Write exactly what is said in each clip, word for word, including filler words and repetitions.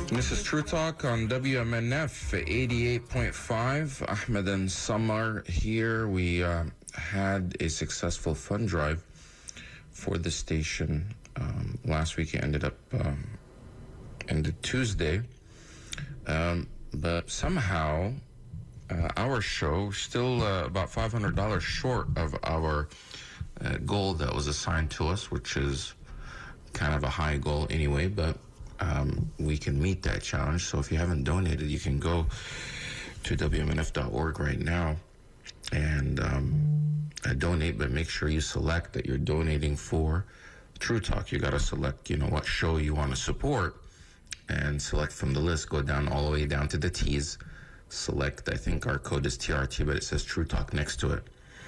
This is True Talk on W M N F eighty-eight point five. Ahmed and Samar here. We uh, had a successful fund drive for the station um, last week. It ended up um, ended Tuesday, um, but somehow uh, our show still uh, about five hundred dollars short of our uh, goal that was assigned to us, which is kind of a high goal anyway, but Um, we can meet that challenge. So if you haven't donated, you can go to W M N F dot org right now and um, uh, donate, but make sure you select that you're donating for True Talk. You got to select, you know, what show you want to support and select from the list. Go down all the way down to the T's. Select, I think our code is T R T, but it says True Talk next to it.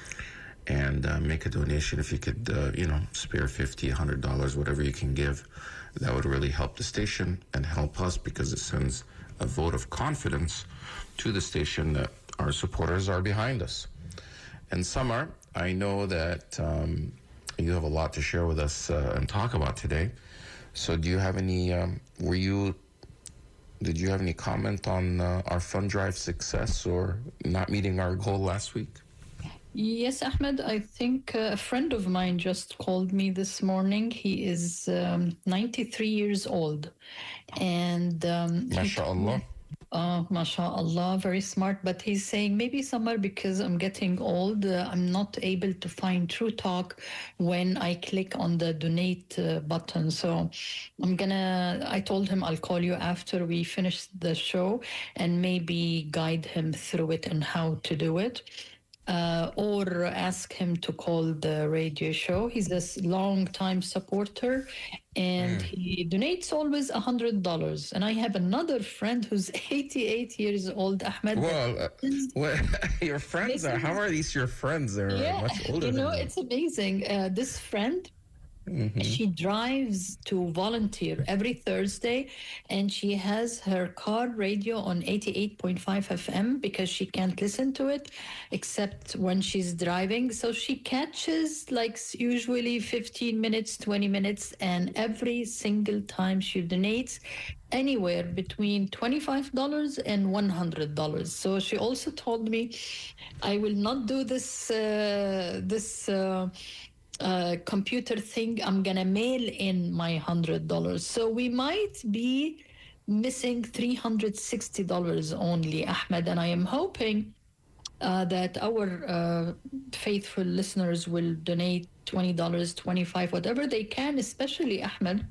And uh, make a donation. If you could, uh, you know, spare fifty dollars, one hundred dollars, whatever you can give. That would really help the station and help us because it sends a vote of confidence to the station that our supporters are behind us. And Samar, I know that um, you have a lot to share with us uh, and talk about today. So do you have any, um, were you, did you have any comment on uh, our fund drive success or not meeting our goal last week? Yes, Ahmed, I think a friend of mine just called me this morning. He is um, ninety-three years old. And um, MashaAllah. Uh, MashaAllah, very smart. But he's saying maybe somewhere because I'm getting old, uh, I'm not able to find True Talk when I click on the donate uh, button. So I'm gonna, I told him I'll call you after we finish the show and maybe guide him through it and how to do it. Uh, or ask him to call the radio show. He's a long-time supporter, and mm. he donates always one hundred dollars. And I have another friend who's eighty-eight years old, Ahmed. Well, uh, well your friends are, how are these your friends? They're yeah, much older you know, than it's amazing. Uh, this friend, Mm-hmm. she drives to volunteer every Thursday, and she has her car radio on eighty-eight point five F M because she can't listen to it except when she's driving. So she catches like usually fifteen minutes, twenty minutes, and every single time she donates anywhere between twenty-five dollars and one hundred dollars. So she also told me, I will not do this, uh, this, uh, Uh, computer thing. I'm gonna mail in my one hundred dollars. So we might be missing three hundred sixty dollars only, Ahmed, and I am hoping uh, that our uh, faithful listeners will donate twenty dollars, twenty-five dollars, whatever they can, especially, Ahmed.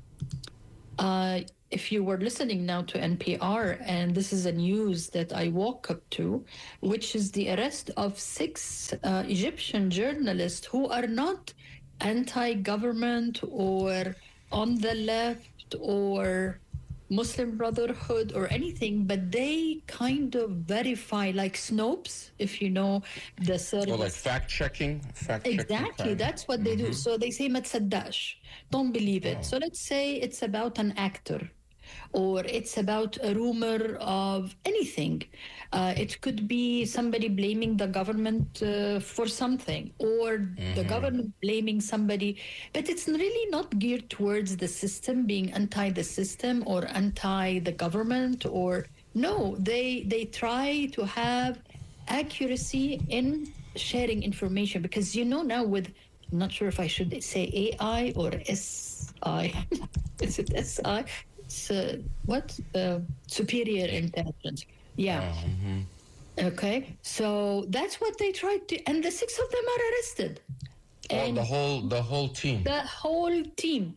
Uh, if you were listening now to N P R, and this is a news that I woke up to, which is the arrest of six uh, Egyptian journalists who are not anti-government or on the left or Muslim Brotherhood or anything, but they kind of verify, like Snopes, if you know the service. Well, like fact-checking? Fact-checking exactly, crime. That's what they mm-hmm. do. So they say, ما تصدقش, don't believe it. Oh. So let's say it's about an actor, or it's about a rumor of anything. Uh, it could be somebody blaming the government uh, for something, or mm-hmm. the government blaming somebody. But it's really not geared towards the system, being anti the system or anti the government, or no, they they try to have accuracy in sharing information. Because, you know, now with, I'm not sure if I should say A I or S I. Is it S I? It's, uh, what? Uh, superior intelligence. Yeah. Mm-hmm. Okay. So that's what they tried to, and the six of them are arrested. And oh, the whole the whole team. The whole team.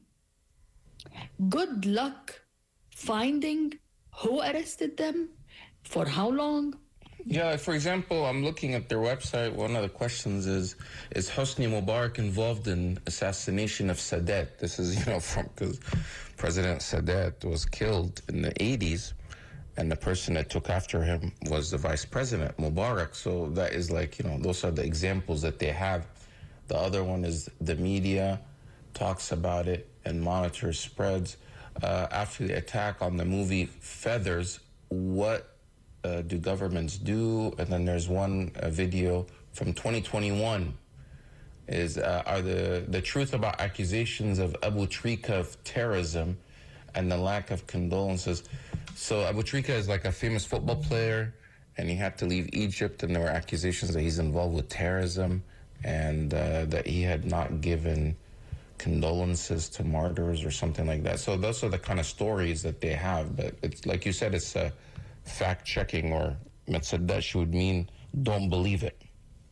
Good luck finding who arrested them, for how long. Yeah, for example, I'm looking at their website. One of the questions is, is Hosni Mubarak involved in assassination of Sadat? This is, you know, from, because President Sadat was killed in the eighties, and the person that took after him was the vice president, Mubarak. So that is like, you know, those are the examples that they have. The other one is the media talks about it and monitors spreads. Uh, after the attack on the movie Feathers, what Uh, do governments do? And then there's one uh, video from twenty twenty-one is uh, are the the truth about accusations of Abu Trika of terrorism and the lack of condolences. So Abu Trika is like a famous football player, and he had to leave Egypt, and there were accusations that he's involved with terrorism, and uh, that he had not given condolences to martyrs or something like that. So those are the kind of stories that they have. But it's like you said, it's a fact checking, or Metsaddash would mean don't believe it.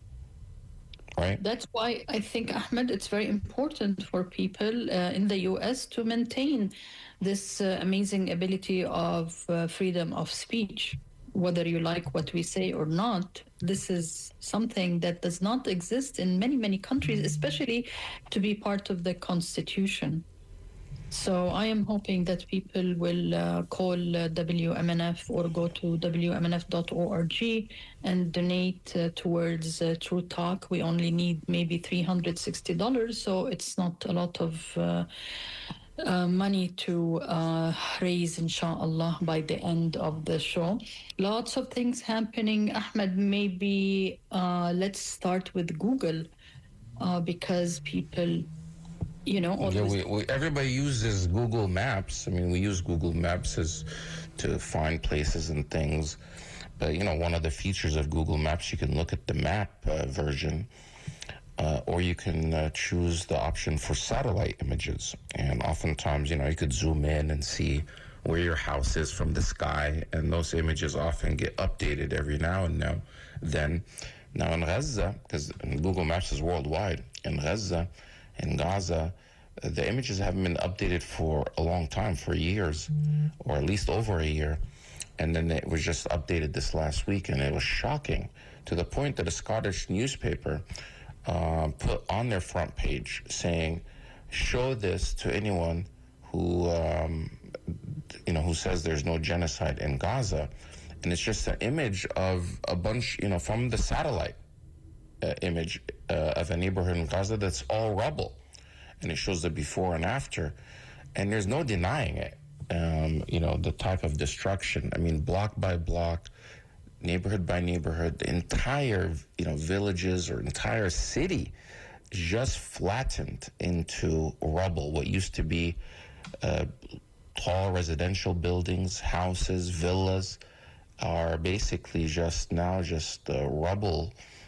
Right? That's why I think, Ahmed, it's very important for people uh, in the U S to maintain this uh, amazing ability of uh, freedom of speech. Whether you like what we say or not, this is something that does not exist in many, many countries, especially to be part of the constitution. So I am hoping that people will uh, call uh, W M N F or go to W M N F dot org and donate uh, towards uh, True Talk. We only need maybe three hundred sixty dollars, so it's not a lot of uh, uh, money to uh, raise, inshallah, by the end of the show. Lots of things happening. Ahmed, maybe uh, let's start with Google uh, because people... You know, yeah, we, we, everybody uses Google Maps. I mean, we use Google Maps as to find places and things. But, you know, one of the features of Google Maps, you can look at the map uh, version, uh, or you can uh, choose the option for satellite images. And oftentimes, you know, you could zoom in and see where your house is from the sky. And those images often get updated every now and now. Then, now in Gaza, because Google Maps is worldwide, in Gaza, in Gaza, the images haven't been updated for a long time, for years, mm. or at least over a year. And then it was just updated this last week, and it was shocking to the point that a Scottish newspaper uh, put on their front page saying, show this to anyone who, um, you know, who says there's no genocide in Gaza. And it's just an image of a bunch, you know, from the satellite Uh, image uh, of a neighborhood in Gaza that's all rubble, and it shows the before and after, and there's no denying it. Um, you know, the type of destruction. I mean, block by block, neighborhood by neighborhood, the entire, you know, villages or entire city just flattened into rubble. What used to be uh, tall residential buildings, houses, villas, are basically just now just uh, rubble,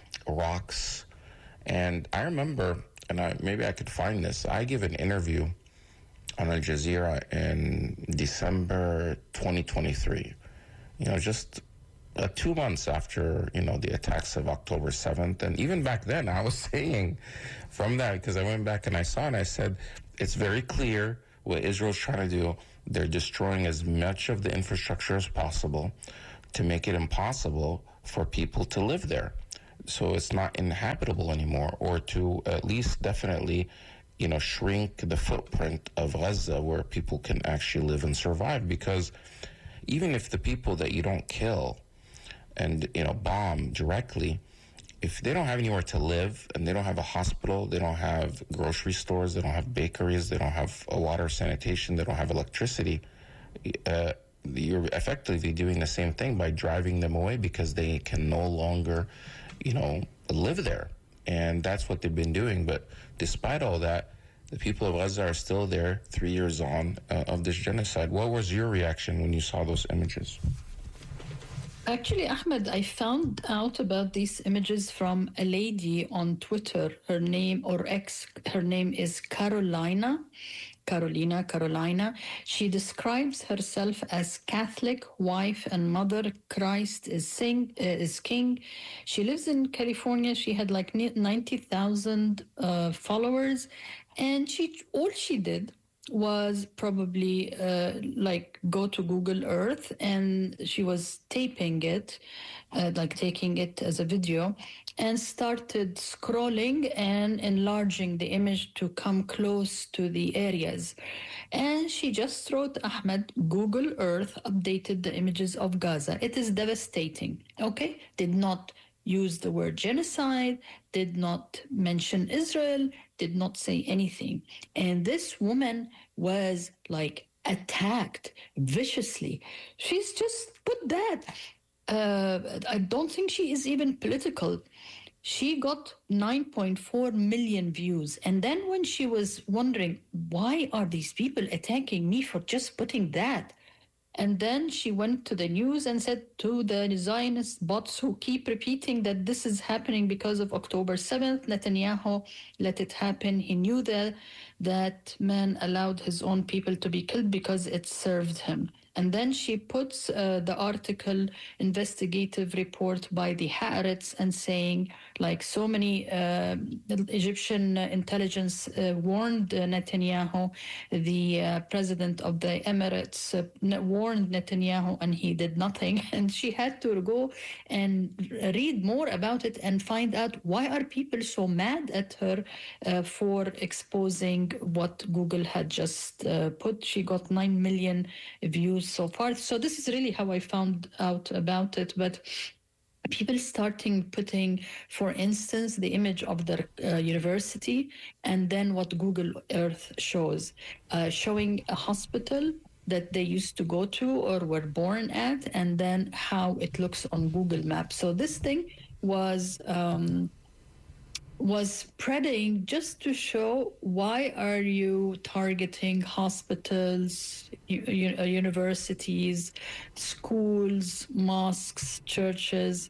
rocks. And I remember, and I maybe I could find this, I give an interview on Al Jazeera in December twenty twenty-three, you know, just uh, two months after, you know, the attacks of October seventh. And even back then I was saying from that, because I went back and I saw and I said, it's very clear what Israel's trying to do. They're destroying as much of the infrastructure as possible to make it impossible for people to live there, so it's not inhabitable anymore, or to at least definitely, you know, shrink the footprint of Gaza where people can actually live and survive. Because even if the people that you don't kill and, you know, bomb directly, if they don't have anywhere to live and they don't have a hospital, they don't have grocery stores, they don't have bakeries, they don't have a water sanitation, they don't have electricity, uh, you're effectively doing the same thing by driving them away, because they can no longer, you know, live there. And that's what they've been doing. But despite all that, the people of Gaza are still there three years on uh, of this genocide. What was your reaction when you saw those images? Actually, Ahmed, I found out about these images from a lady on Twitter. Her name, or X, her name is Carolina. Carolina, Carolina. She describes herself as Catholic, wife and mother. Christ is, sing, uh, is king. She lives in California. She had like ninety thousand uh, followers. And she all she did was probably uh, like go to Google Earth, and she was taping it, uh, like taking it as a video, and started scrolling and enlarging the image to come close to the areas. And she just wrote, Ahmed, Google Earth updated the images of Gaza. It is devastating. Okay? Did not use the word genocide, did not mention Israel, did not say anything. And this woman was like attacked viciously. She's just put that. Uh, I don't think she is even political. She got nine point four million views. And then when she was wondering, why are these people attacking me for just putting that? And then she went to the news and said to the Zionist bots who keep repeating that this is happening because of October seventh, Netanyahu let it happen. He knew that that man allowed his own people to be killed because it served him. And then she puts uh, the article, investigative report by the Haaretz, and saying, like so many uh, Egyptian intelligence uh, warned uh, Netanyahu, the uh, president of the Emirates uh, warned Netanyahu, and he did nothing. And she had to go and read more about it and find out why are people so mad at her uh, for exposing what Google had just uh, put. She got nine million views so far. So this is really how I found out about it. But people starting putting, for instance, the image of the uh, university and then what Google Earth shows, uh, showing a hospital that they used to go to or were born at, and then how it looks on Google Maps. So this thing was um, was spreading just to show why are you targeting hospitals, u- uh, universities, schools, mosques, churches.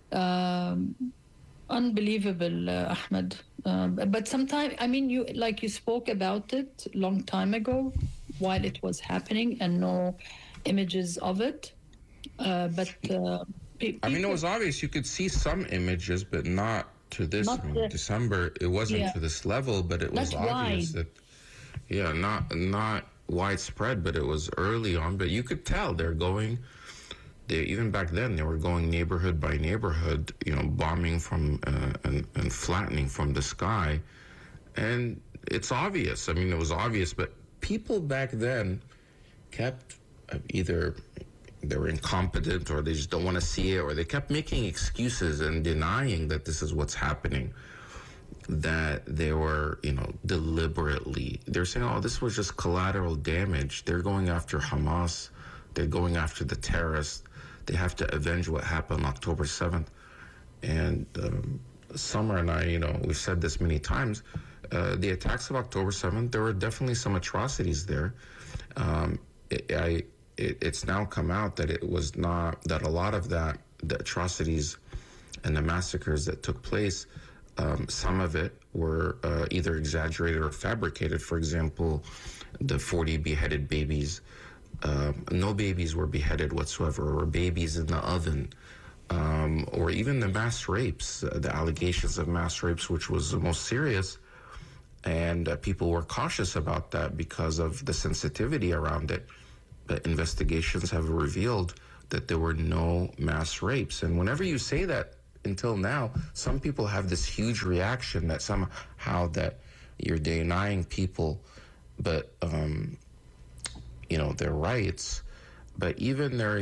Um, unbelievable, uh, Ahmed. Uh, but sometimes, I mean, you like you spoke about it a long time ago while it was happening and no images of it. Uh, but uh, pe- I mean, it people- was obvious. You could see some images, but not to this. Not I mean, the- December, it wasn't Yeah. to this level, but it was Not obvious wide. that, yeah, not not widespread, but it was early on. But you could tell they're going. They even back then they were going neighborhood by neighborhood, you know, bombing from uh, and and flattening from the sky, and it's obvious. I mean, it was obvious, but people back then kept uh, either they were incompetent or they just don't want to see it, or they kept making excuses and denying that this is what's happening, that they were, you know, deliberately, they're saying, oh, this was just collateral damage. They're going after Hamas. They're going after the terrorists. They have to avenge what happened on October seventh. And um, Summer and I, you know, we've said this many times, uh, the attacks of October seventh, there were definitely some atrocities there. Um, it, I, it, it's now come out that it was not, that a lot of that, the atrocities and the massacres that took place, um, some of it were uh, either exaggerated or fabricated. For example, the forty beheaded babies, uh, no babies were beheaded whatsoever, or babies in the oven. Um, or even the mass rapes, uh, the allegations of mass rapes, which was the most serious. And uh, people were cautious about that because of the sensitivity around it. But investigations have revealed that there were no mass rapes. And whenever you say that, until now, some people have this huge reaction that somehow that you're denying people, but um, you know, their rights. But even their